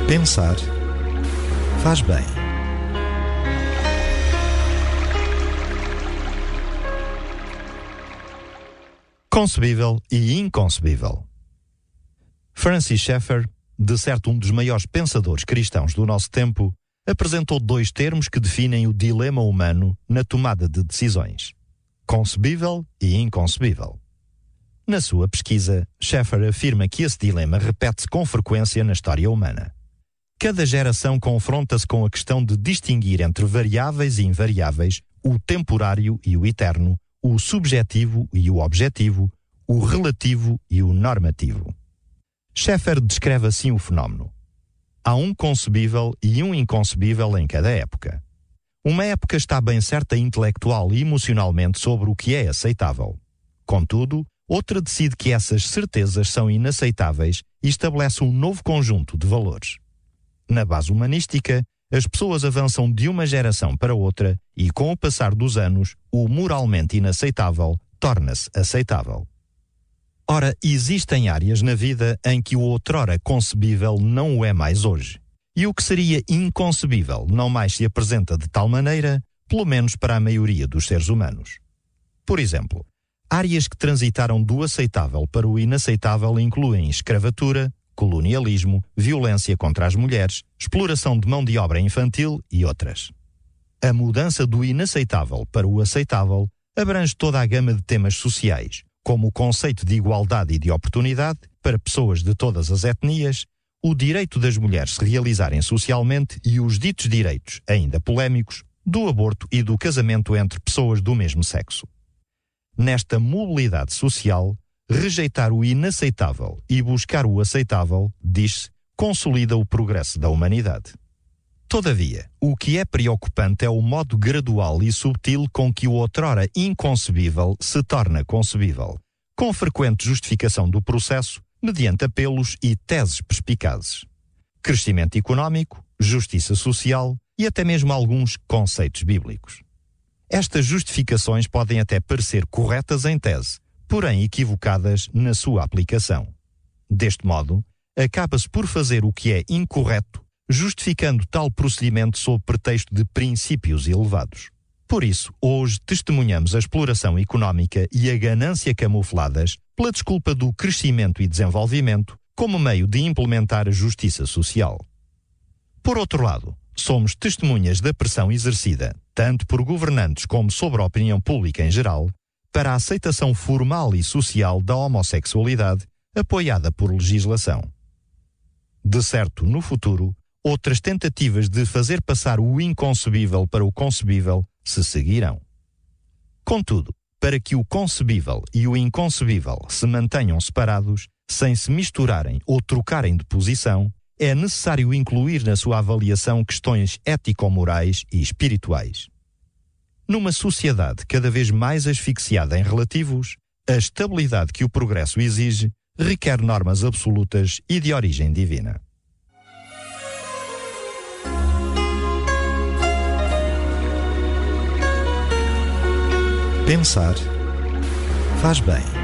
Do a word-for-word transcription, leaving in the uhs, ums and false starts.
Pensar faz bem. Concebível e inconcebível. Francis Schaeffer, de certo um dos maiores pensadores cristãos do nosso tempo, apresentou dois termos que definem o dilema humano na tomada de decisões: concebível e inconcebível. Na sua pesquisa, Schaeffer afirma que esse dilema repete-se com frequência na história humana. Cada geração confronta-se com a questão de distinguir entre variáveis e invariáveis, o temporário e o eterno, o subjetivo e o objetivo, o relativo e o normativo. Schaeffer descreve assim o fenómeno. Há um concebível e um inconcebível em cada época. Uma época está bem certa intelectual e emocionalmente sobre o que é aceitável. Contudo, outra decide que essas certezas são inaceitáveis e estabelece um novo conjunto de valores. Na base humanística, as pessoas avançam de uma geração para outra e, com o passar dos anos, o moralmente inaceitável torna-se aceitável. Ora, existem áreas na vida em que o outrora concebível não o é mais hoje. E o que seria inconcebível não mais se apresenta de tal maneira, pelo menos para a maioria dos seres humanos. Por exemplo, áreas que transitaram do aceitável para o inaceitável incluem escravatura, colonialismo, violência contra as mulheres, exploração de mão de obra infantil e outras. A mudança do inaceitável para o aceitável abrange toda a gama de temas sociais, como o conceito de igualdade e de oportunidade para pessoas de todas as etnias, o direito das mulheres se realizarem socialmente e os ditos direitos, ainda polémicos, do aborto e do casamento entre pessoas do mesmo sexo. Nesta mobilidade social, rejeitar o inaceitável e buscar o aceitável, diz-se, consolida o progresso da humanidade. Todavia, o que é preocupante é o modo gradual e subtil com que o outrora inconcebível se torna concebível, com frequente justificação do processo, mediante apelos e teses perspicazes. Crescimento económico, justiça social e até mesmo alguns conceitos bíblicos. Estas justificações podem até parecer corretas em tese, porém equivocadas na sua aplicação. Deste modo, acaba-se por fazer o que é incorreto, justificando tal procedimento sob pretexto de princípios elevados. Por isso, hoje testemunhamos a exploração económica e a ganância camufladas pela desculpa do crescimento e desenvolvimento como meio de implementar a justiça social. Por outro lado, somos testemunhas da pressão exercida, tanto por governantes como sobre a opinião pública em geral, para a aceitação formal e social da homossexualidade, apoiada por legislação. De certo, no futuro, outras tentativas de fazer passar o inconcebível para o concebível se seguirão. Contudo, para que o concebível e o inconcebível se mantenham separados, sem se misturarem ou trocarem de posição, é necessário incluir na sua avaliação questões ético-morais e espirituais. Numa sociedade cada vez mais asfixiada em relativos, a estabilidade que o progresso exige requer normas absolutas e de origem divina. Pensar faz bem.